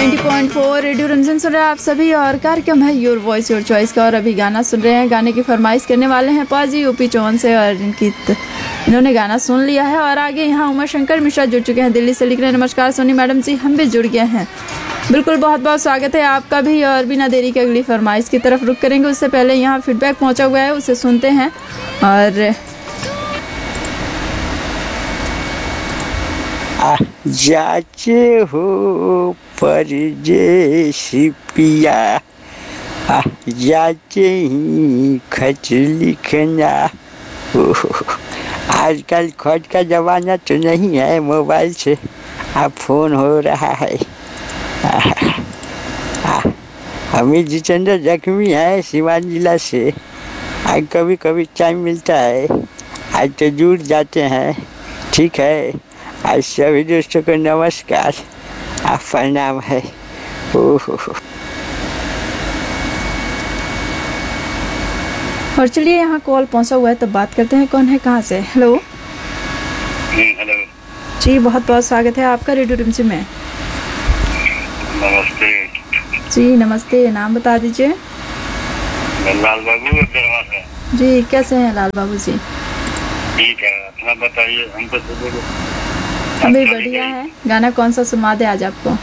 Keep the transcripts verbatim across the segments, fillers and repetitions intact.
नब्बे पॉइंट चार रेडियो रंजन सुन रहे हैं आप सभी और कार्यक्रम है योर वॉइस योर चॉइस का। और अभी गाना सुन रहे हैं, गाने की फरमाइश करने वाले हैं पाजी यूपी चौन से और इनकी इन्होंने गाना सुन लिया है। और आगे यहाँ उमा शंकर मिश्रा जुड़ चुके हैं, दिल्ली से लिख रहे हैं नमस्कार सोनी मैडम जी, हम भी जुड़ गए हैं। बिल्कुल, बहुत बहुत स्वागत है आपका भी। और बिना देरी के अगली फरमाइश की तरफ रुख करेंगे, उससे पहले यहाँ फीडबैक पहुँचा हुआ है, उसे सुनते हैं। और जाचे हो परदेसी पिया, जाचे ही खत लिखना। आजकल खत का ज़माना तो नहीं है, मोबाइल से अब फोन हो रहा है। अमित जितेंद्र जख्मी है सिवान जिला से। आज कभी कभी टाइम मिलता है, आज तो जुड़ जाते हैं। ठीक है, आज सभी दोस्तों को नमस्कार, आपका नाम है। ओहो, और चलिए यहाँ कॉल पहुँचा हुआ है तो बात करते हैं, कौन है कहाँ से? हेलो हेलो जी, बहुत बहुत स्वागत है आपका रेडियो रिमझिम में। नमस्ते जी नमस्ते, नाम बता दीजिए। मैं लाल बाबू दरवा से। जी कैसे हैं लाल बाबू जी? ठीक है, अपना बताइए। हम तो अभी बढ़िया है। गाना कौन सा सुना दे आज आपको?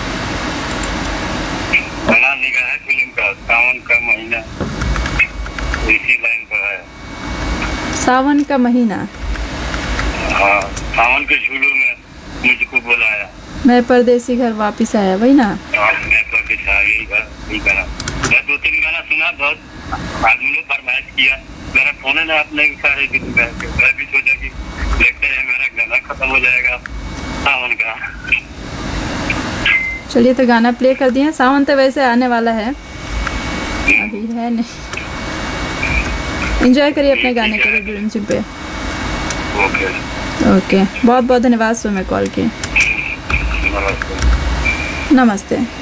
बना निगाह है फिल्म का, सावन का महीना, इसी लाइन पर है। सावन का महीना। हाँ, सावन के झूलों में मुझको बुलाया, मैं परदेसी घर वापिस आया, वही ना? हाँ, मैं परदेस आ गई घर। यही गाना मैं दो तीन गाना सुना, बहुत आदमी ने फरमाइश किया। मेरा फोन है ना, आपने सारे दिन में मैं भी सोचा कि देखते हैं मेरा गाना खत्म हो जाएगा सावन का। चलिए तो गाना प्ले कर दिए। सावन तो वैसे आने वाला है, अभी है नहीं। एंजॉय करिए अपने गाने के रेडियो रिमझिम पे। ओके ओके, बहुत बहुत धन्यवाद सो में कॉल किए। नमस्ते। नमस्ते।